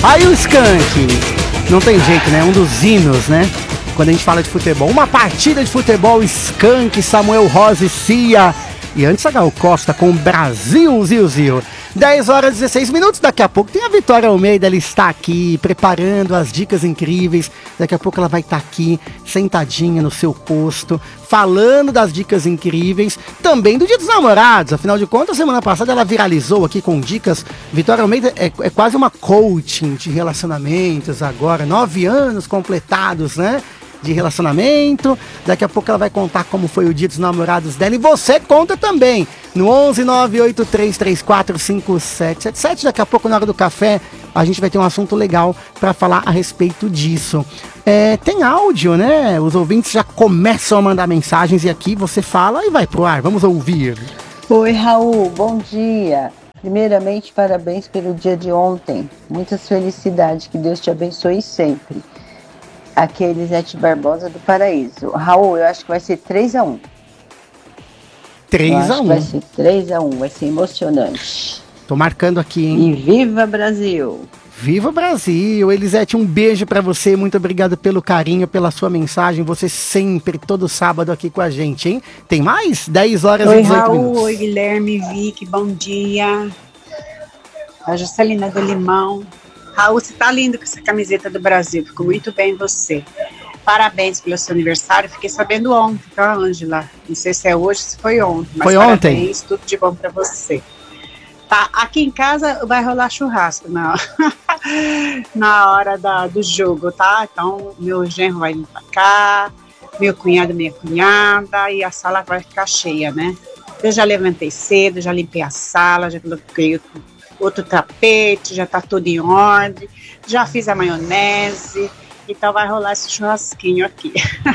Aí o Skank, não tem jeito, né? Um dos hinos, né? Quando a gente fala de futebol. Uma partida de futebol, Skank, Samuel Rosa e Cia. E antes a Gal Costa com Brasil, Zil. 10 horas e 16 minutos, daqui a pouco tem a Vitória Almeida, ela está aqui preparando as dicas incríveis. Daqui a pouco ela vai estar aqui, sentadinha no seu posto, falando das dicas incríveis, também do Dia dos Namorados. Afinal de contas, semana passada ela viralizou aqui com dicas. Vitória Almeida é quase uma coaching de relacionamentos agora, 9 anos completados, né? De relacionamento. Daqui a pouco ela vai contar como foi o Dia dos Namorados dela. E você conta também no 11983345777. Daqui a pouco, na hora do café, a gente vai ter um assunto legal para falar a respeito disso. Tem áudio, né? Os ouvintes já começam a mandar mensagens e aqui você fala e vai pro ar. Vamos ouvir. Oi, Raul, bom dia. Primeiramente, parabéns pelo dia de ontem. Muitas felicidades, que Deus te abençoe sempre. Aqui é Elisete Barbosa do Paraíso. Raul, eu acho que vai ser 3-1. 3-1. Vai ser 3-1, vai ser emocionante. Tô marcando aqui, hein? E viva Brasil! Viva Brasil! Elisete, um beijo pra você, muito obrigado pelo carinho, pela sua mensagem, você sempre, todo sábado aqui com a gente, hein? Tem mais? 10 horas e 18 minutos. Oi, Guilherme, Vicky, bom dia. A Juscelina do Limão. Raul, você tá lindo com essa camiseta do Brasil, ficou muito bem você. Parabéns pelo seu aniversário, fiquei sabendo ontem, tá, Ângela? Não sei se é hoje, se foi ontem, mas foi parabéns, ontem. Tudo de bom pra você. Tá, aqui em casa vai rolar churrasco na hora do jogo, tá? Então, meu genro vai vir pra cá, meu cunhado, minha cunhada, e a sala vai ficar cheia, né? Eu já levantei cedo, já limpei a sala, já coloquei outro tapete, já tá tudo em ordem, já fiz a maionese, então vai rolar esse churrasquinho aqui.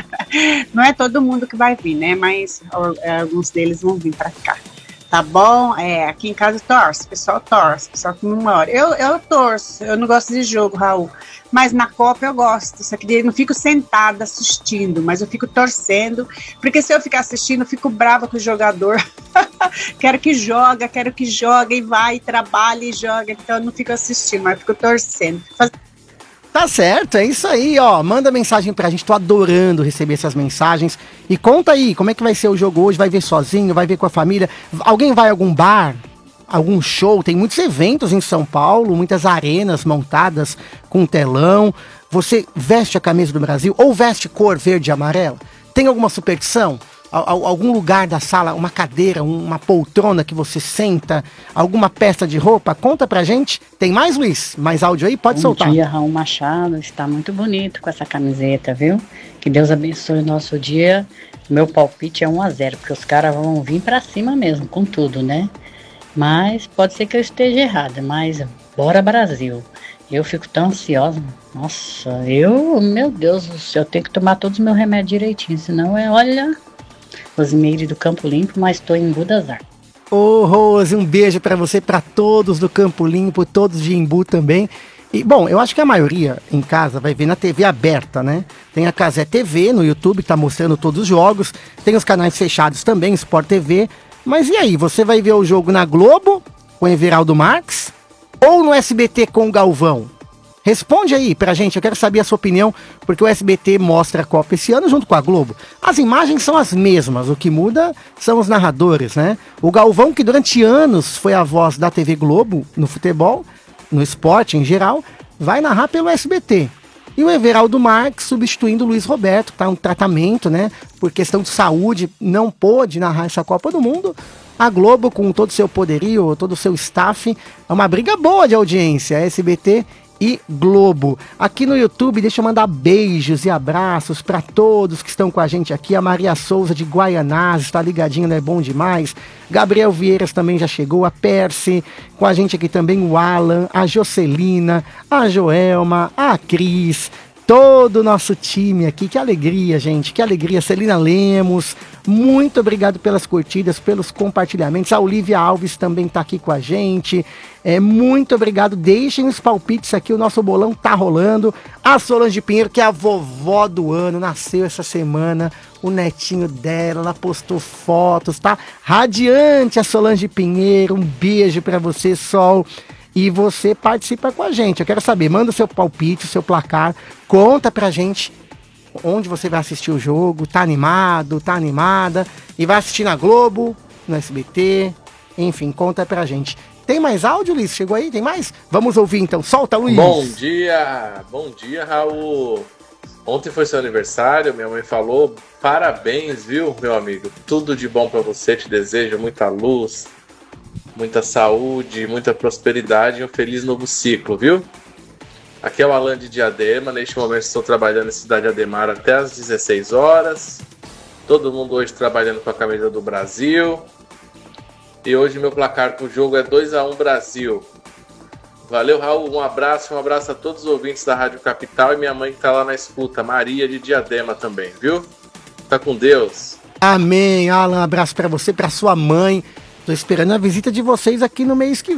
Não é todo mundo que vai vir, né, mas alguns deles vão vir pra cá, tá bom? Aqui em casa torce, o pessoal comemora. Eu torço, eu não gosto de jogo, Raul, mas na Copa eu gosto, só que eu não fico sentada assistindo, mas eu fico torcendo, porque se eu ficar assistindo, eu fico brava com o jogador. Quero que jogue e vai, trabalha e joga, então eu não fico assistindo, mas eu fico torcendo. Tá certo, é isso aí, ó, manda mensagem pra gente, tô adorando receber essas mensagens, e conta aí, como é que vai ser o jogo hoje, vai ver sozinho, vai ver com a família, alguém vai a algum bar, algum show, tem muitos eventos em São Paulo, muitas arenas montadas com telão, você veste a camisa do Brasil, ou veste cor verde e amarela, tem alguma superstição? Algum lugar da sala, uma cadeira, uma poltrona que você senta, alguma peça de roupa? Conta pra gente. Tem mais, Luiz? Mais áudio aí? Pode soltar. Bom dia, Raul Machado. Está muito bonito com essa camiseta, viu? Que Deus abençoe o nosso dia. Meu palpite é 1-0, porque os caras vão vir pra cima mesmo, com tudo, né? Mas pode ser que eu esteja errada, mas bora Brasil. Eu fico tão ansiosa. Nossa, meu Deus do céu, eu tenho que tomar todos os meus remédios direitinho, senão olha... Rosimeire do Campo Limpo, mas estou em Budazar. Ô Rose, um beijo pra você, pra todos do Campo Limpo, todos de Embu também. E, bom, eu acho que a maioria em casa vai ver na TV aberta, né? Tem a Casé TV no YouTube, que tá mostrando todos os jogos. Tem os canais fechados também, Sport TV. Mas e aí, você vai ver o jogo na Globo, com Everaldo Marques, ou no SBT com o Galvão? Responde aí pra gente, eu quero saber a sua opinião, porque o SBT mostra a Copa esse ano junto com a Globo. As imagens são as mesmas, o que muda são os narradores, né? O Galvão, que durante anos foi a voz da TV Globo no futebol, no esporte em geral, vai narrar pelo SBT. E o Everaldo Marques substituindo o Luiz Roberto, que está em tratamento, né? Por questão de saúde, não pôde narrar essa Copa do Mundo. A Globo, com todo o seu poderio, todo o seu staff, é uma briga boa de audiência, SBT e Globo. Aqui no YouTube, deixa eu mandar beijos e abraços para todos que estão com a gente aqui. A Maria Souza de Guaianazes, está ligadinha, não é bom demais. Gabriel Vieiras também já chegou, a Percy, com a gente aqui também o Alan, a Jocelina, a Joelma, a Cris, todo o nosso time aqui. Que alegria, gente, que alegria. Celina Lemos, muito obrigado pelas curtidas, pelos compartilhamentos. A Olivia Alves também está aqui com a gente. Muito obrigado, deixem os palpites aqui, o nosso bolão tá rolando. A Solange Pinheiro, que é a vovó do ano, nasceu essa semana, o netinho dela, ela postou fotos, tá? Radiante a Solange Pinheiro, um beijo pra você, Sol. e você participa com a gente. Eu quero saber, manda o seu palpite, o seu placar, conta pra gente onde você vai assistir o jogo, tá animado, tá animada, e vai assistir na Globo, no SBT, enfim, conta pra gente. Tem mais áudio, Luiz? Chegou aí? Tem mais? Vamos ouvir então, solta, Luiz! Bom dia, Raul! Ontem foi seu aniversário, minha mãe falou, parabéns, viu, meu amigo? Tudo de bom pra você, te desejo muita luz, muita saúde, muita prosperidade e um feliz novo ciclo, viu? Aqui é o Alan de Diadema, neste momento estou trabalhando em Cidade Ademar até às 16 horas. Todo mundo hoje trabalhando com a camisa do Brasil. E hoje meu placar pro jogo é 2-1 Brasil. Valeu, Raul, um abraço a todos os ouvintes da Rádio Capital e minha mãe que tá lá na escuta, Maria de Diadema também, viu? Tá com Deus. Amém, Alan, abraço pra você, pra sua mãe. Tô esperando a visita de vocês aqui no mês que vem.